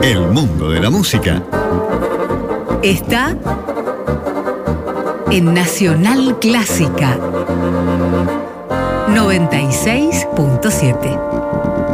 El mundo de la música está en Nacional Clásica 96.7.